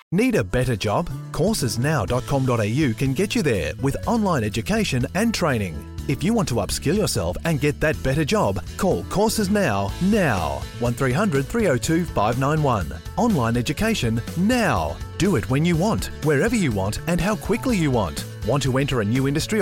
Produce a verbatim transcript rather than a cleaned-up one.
Need a better job? courses now dot com dot a u can get you there with online education and training. If you want to upskill yourself and get that better job, call Courses Now, now. one three hundred three oh two five nine one. Online education now. Do it when you want, wherever you want and how quickly you want. Want to enter a new industry